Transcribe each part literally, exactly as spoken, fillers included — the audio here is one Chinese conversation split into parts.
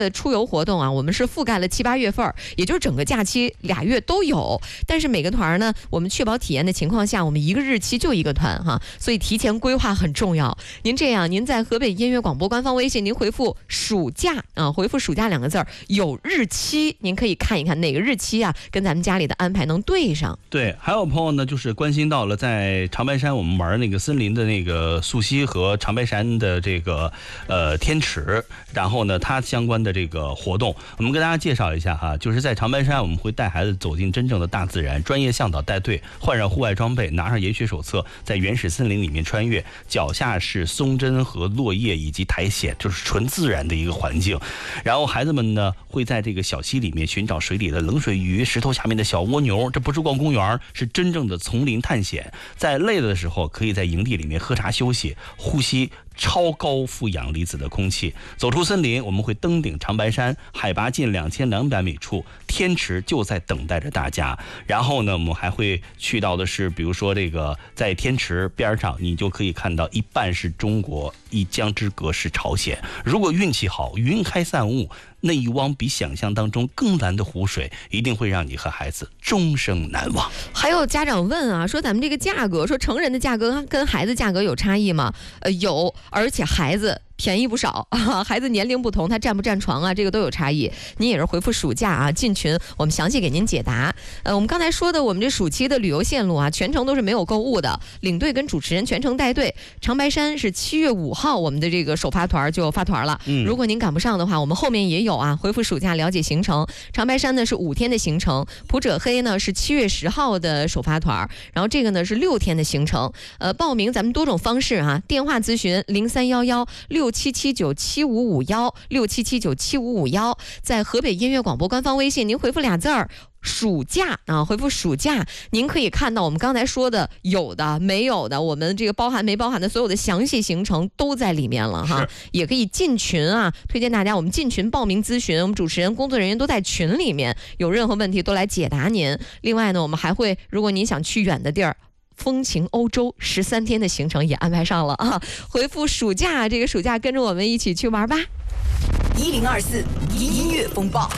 的出游活动啊，我们是覆盖了七八月份，也就是整个假期俩月都有。但是每个团呢，我们确保体验的情况下，我们一个日期就一个团哈，所以提前规划很重要。您这样，您在河北音乐广播官方微信，您回复“暑假”啊，回复“暑假”两个字儿，有日期，您可以看一看哪个日期啊，跟咱们家里的安排能对上。 对，还有朋友呢，就是关心到了在长白山我们玩那个森林的那个溯溪和长白山的这个呃天池，然后呢，它相关的这个活动，我们跟大家介绍一下哈，就是在长白山，我们会带孩子走进真正的大自然，专业向导带队，换上户外装备，拿上研学手册，在原始森林里面穿越，脚下是松针和落叶以及苔藓，就是纯自然的一个环境。然后孩子们呢，会在这个小溪里面寻找水里的冷水鱼、石头下面的小蜗牛，这不是逛公园，是真正的丛林探险。在累了的时候，可以在营地里面喝茶休息，呼吸超高负氧离子的空气。走出森林，我们会登顶长白山，海拔近两千两百米处，天池就在等待着大家。然后呢，我们还会去到的是，比如说这个在天池边上，你就可以看到一半是中国，一江之隔是朝鲜。如果运气好，云开散雾，那一汪比想象当中更蓝的湖水，一定会让你和孩子终生难忘。 还有家长问啊，说咱们这个价格，说成人的价格跟孩子价格有差异吗？呃，有，而且孩子便宜不少啊，孩子年龄不同，他占不占床啊，这个都有差异。您也是回复暑假啊，进群，我们详细给您解答。呃，我们刚才说的，我们这暑期的旅游线路啊，全程都是没有购物的，领队跟主持人全程带队。长白山是七月五号，我们的这个首发团就发团了。嗯，如果您赶不上的话，我们后面也有啊，回复暑假了解行程。长白山呢是五天的行程，普者黑呢是七月十号的首发团，然后这个呢是六天的行程。呃，报名咱们多种方式啊，电话咨询零三幺幺六七七九七五五幺六七七九七五五幺，在河北音乐广播官方微信，您回复俩字儿。暑假啊，回复暑假，您可以看到我们刚才说的有的没有的，我们这个包含没包含的所有的详细行程都在里面了哈，也可以进群啊，推荐大家我们进群报名咨询，我们主持人工作人员都在群里面，有任何问题都来解答您。另外呢，我们还会，如果您想去远的地儿，风情欧洲十三天的行程也安排上了啊！回复暑假，这个暑假跟着我们一起去玩吧。 一零二四音乐风暴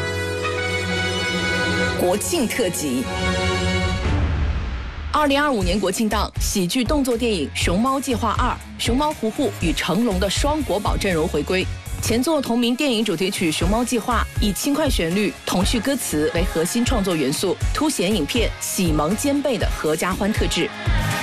国庆特辑，二零二五年国庆档，喜剧动作电影《熊猫计划二》，熊猫糊糊与成龙的双国宝阵容回归。前作同名电影主题曲《熊猫计划》以轻快旋律、童趣歌词为核心创作元素，凸显影片喜萌兼备的合家欢特质。